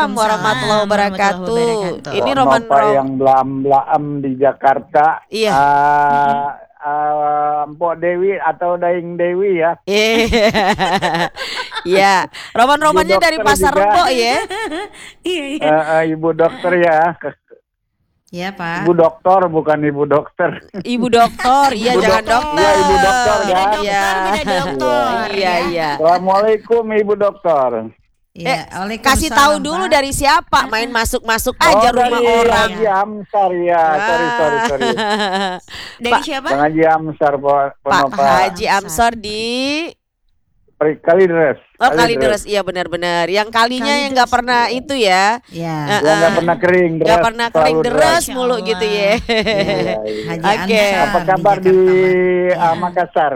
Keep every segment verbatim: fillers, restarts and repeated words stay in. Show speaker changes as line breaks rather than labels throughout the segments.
warahmatullahi wabarakatuh. Ini Roman
Bapak
Rom.
yang belam-belam di Jakarta.
Iya.
Uh, uh, Mpok Dewi atau Daing Dewi ya.
Iya. Roman-romannya dari Pasar Rebo ya.
Iya, iya.
Uh, uh, Ibu dokter ya.
Iya, Pak.
Ibu dokter bukan ibu dokter.
Ibu dokter, iya
Ibu
jangan
dokter.
dokter.
Iya, ibu dokter
Beda
kan.
dokter,
Iya.
beda dokter.
Iya, iya.
Assalamualaikum Ibu dokter.
Eh,
Iya,
kasih tahu dulu dari siapa, main masuk-masuk aja
Oh,
rumah
dari
orang.
Haji Amsar ya. Sorry, sorry, sorry.
Dari
Pak-
siapa?
Bang Haji Amsar, Pak
Pak
Penopal.
Haji Amsar di
Kalideres.
Oh Kalideres, iya benar-benar. Yang kalinya yang nggak pernah itu ya.
Iya.
Eh,
Yang nggak pernah kering,
Nggak
deras,
pernah kering
selalu
deres
Masya
mulu
Allah.
gitu ya.
Iya, iya.
Haji
Oke.
Ansar
Apa kabar di,
Jakarta, Pak.
uh,
Iya.
Makassar?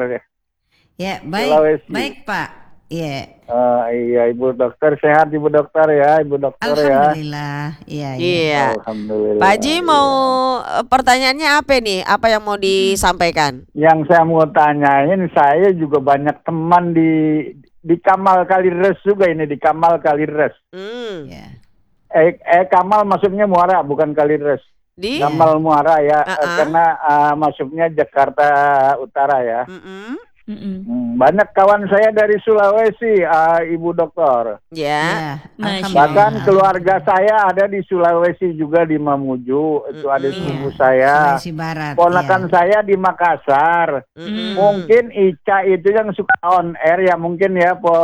Ya, baik.
Sulawesi.
Baik, Pak. Iya.
Uh, iya, Ibu dokter sehat, Ibu dokter ya, Ibu dokter ya.
Alhamdulillah. Iya, iya.
Iya.
Alhamdulillah.
Pak Haji mau
Iya.
eh, pertanyaannya apa nih? Apa yang mau disampaikan?
Yang saya mau tanyain, saya juga banyak teman di di Kamal Kalideres juga ini di Kamal Kalideres.
Hmm.
Iya.
Eh, eh Kamal masuknya Muara bukan Kalideres.
Di
Kamal Muara ya,
Uh-uh.
eh, karena uh, masuknya Jakarta Utara ya.
Mm-mm.
Mm-mm.
Hmm, banyak kawan saya dari Sulawesi, uh, Ibu dokter.
Ya.
Iya.
Masya
Bahkan
Alhamdulillah.
keluarga saya ada di Sulawesi juga di Mamuju, itu ada
Mm-mm.
sepupu saya.
Sulawesi Barat.
Ponakan
iya.
saya di Makassar.
Mm-mm.
Mungkin Ica itu yang suka on air ya mungkin ya po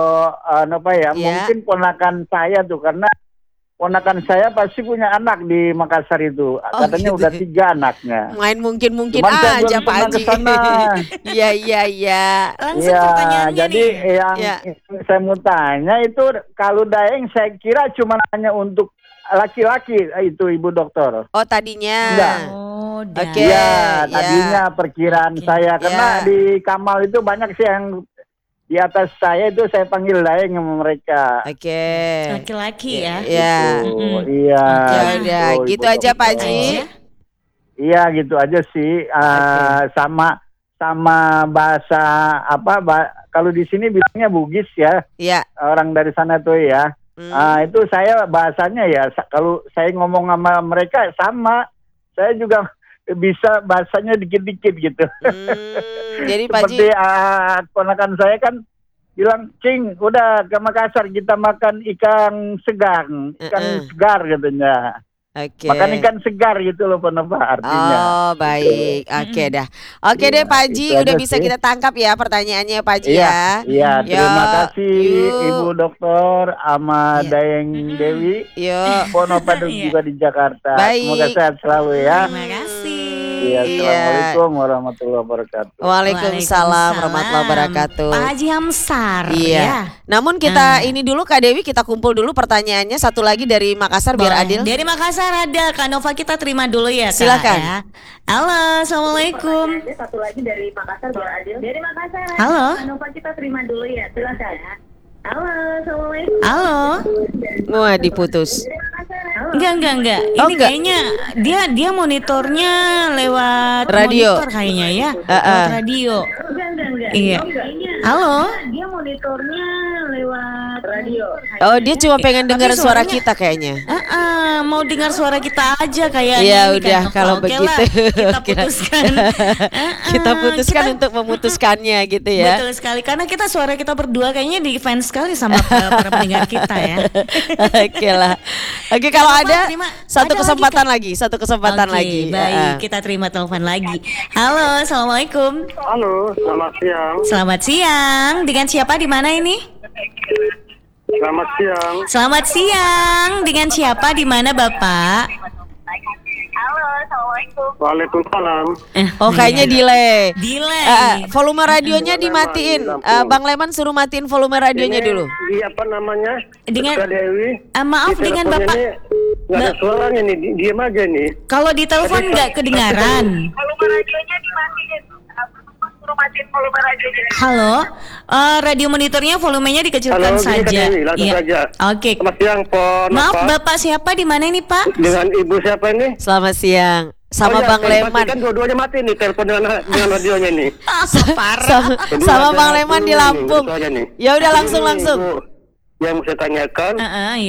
anu apa ya,
Iya.
mungkin ponakan saya tuh karena ponakan saya pasti punya anak di Makassar itu. Katanya
gitu.
udah tiga anaknya.
Main mungkin-mungkin
Cuman saya
aja
belum
Pak
pernah
Haji.
kesana.
Iya iya iya.
Langsung
Iya,
pertanyaannya
jadi
nih.
yang
Ya.
saya mau tanya itu kalau Daeng saya kira cuma hanya untuk laki-laki itu Ibu dokter.
Oh tadinya.
Enggak.
Oh,
Oke.
Iya,
ya.
tadinya perkiraan
Oke.
saya karena
Ya.
di Kamal itu banyak sih yang di atas saya itu saya panggil Daeng sama mereka.
Oke.
Laki-laki ya.
Ya.
Gitu.
Mm-mm.
Iya.
Ya
gitu,
udah,
Ibu
gitu aja Pak
dokter.
Haji.
Iya, gitu aja sih. Eh, sama sama bahasa apa? Ba- kalau di sini bilangnya Bugis ya,
Ya.
orang dari sana tuh ya.
Hmm.
Ah, itu saya bahasanya ya sa- kalau saya ngomong sama mereka sama, saya juga bisa bahasanya dikit-dikit gitu.
Hmm, Jadi Pak Haji.
Seperti ah, ponakan saya kan bilang, Cing, udah ke Makassar kita makan ikan segar, ikan
Uh-uh.
segar katanya.
Oke.
Makan ikan segar gitu loh Penova artinya.
Oh baik, oke dah. Oke deh
Iya,
Pak Haji,
itu
udah
aja
bisa
sih.
kita tangkap ya pertanyaannya Pak Haji
Iya,
ya.
iya, terima
Yo,
kasih
yuk.
Ibu Dokter sama
Iya.
Daeng
Mm-mm.
Dewi.
Yuk.
Ponova
Iya.
juga di Jakarta.
Baik.
Semoga sehat selalu ya.
Terima kasih.
Iya,
Iya.
Assalamualaikum warahmatullahi wabarakatuh.
Waalaikumsalam warahmatullahi wabarakatuh.
Pak Haji Amsar.
Iya.
Ya.
Namun kita
Ah.
ini dulu Kak Dewi, kita kumpul dulu pertanyaannya satu lagi dari Makassar biar
Boleh.
adil.
Dari Makassar ada Kak Nova, kita terima dulu ya Kak.
Silakan.
Ya. Halo, assalamualaikum.
Ada satu lagi dari Makassar biar adil. Dari Makassar.
Halo.
Nova kita terima dulu ya. Silakan. Halo, assalamualaikum.
Halo.
Wah diputus.
Dari Makassar. Halo.
Enggak, enggak, enggak. Ini
Oh, enggak.
kayaknya dia dia monitornya lewat
Radio.
monitor kayaknya ya.
Ah, ah.
Lewat radio.
Enggak, enggak, enggak.
Iya.
Enggak.
Halo.
Dia monitornya lewat radio.
Oh dia cuma pengen
Tapi
dengar suara
suaranya-
kita kayaknya.
Ah, ah, mau dengar suara kita aja kayaknya.
Ya
ini,
udah
Kak Nova.
kalau
Oke
begitu
lah, kita
Kira-
putuskan. Ah,
kita
ah,
putuskan
kita-
untuk memutuskannya gitu ya.
Betul sekali, karena kita suara kita berdua kayaknya di fans sekali sama uh, para pendengar kita ya.
Oke lah. Oke kalau
Apa,
ada
terima-
satu
ada
kesempatan
lagi,
lagi, satu kesempatan
Oke,
lagi.
baik,
Ah.
kita terima telepon lagi. Halo, assalamualaikum.
Halo, selamat siang.
Selamat siang. Dengan siapa di mana ini?
Selamat siang.
Selamat siang. Dengan siapa di mana Bapak?
Halo, assalamualaikum.
Waalaikumsalam.
Eh,
Oh kayaknya delay.
delay.
Ah, volume radionya dimatiin.
Di Lampung.
Ah, Bang Leman suruh matiin volume radionya
Ini
dulu.
Di apa namanya?
Dengan-
Kak Dewi.
Ah, maaf,
Di
dengan
teleponnya
Bapak.
ini nggak ada
Ba-
suaranya nih, di- diam aja nih.
Kalau di telepon nggak kedengaran.
Volume radionya dimatiin. Aku suruh matiin volume radionya.
Halo, Eh, radio monitornya volumenya dikecilkan
Halo, gini, Kak
saja.
Dewi, langsung
Iya.
saja.
Oke.
Selamat siang, Pon.
Maaf,
Apa?
Bapak siapa di mana ini, Pak?
Dengan ibu siapa ini?
Selamat siang. Sama
Oh, iya,
Bang
saya
Leman.
pastikan dua-duanya mati nih telepon dengan dengan radionya nih.
Parah.
Sama,
Kedua
sama
ada
Bang Leman
dulu
di
nih,
Lampung.
itu aja nih.
Ya udah langsung
Ini,
langsung.
Bu, yang mau saya tanyakan,
Heeh,